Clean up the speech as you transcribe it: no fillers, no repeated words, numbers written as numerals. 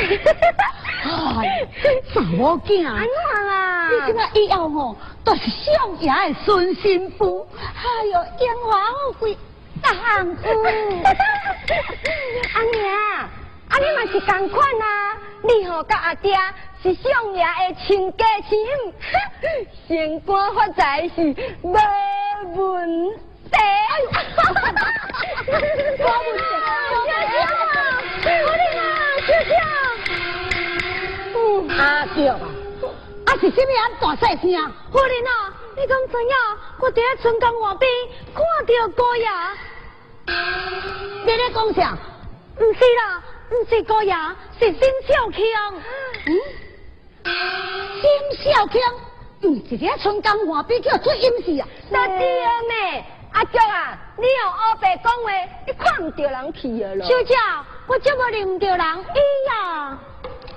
哎，查某囝， 安怎啦？ 你今仔以后吼，都是上爷的孙媳妇，还有荣华富贵当夫。 阿娘，啊你嘛是同款啊！你和甲阿爹是上爷的亲家亲，升官发财是无问题。无问题，我的妈，笑笑。 阿叫啊，啊是什么人大细声？ 夫人啊，你敢知影？我伫咧春江岸边看到高爷。 你咧讲啥？ 唔是啦，唔是高爷，是沈小强。 沈小强，是伫春江岸边叫做阴事啊？ 那对呢。阿叔啊，你用黑白讲话，你看唔到人去了咯。小姐，我怎么认唔到人？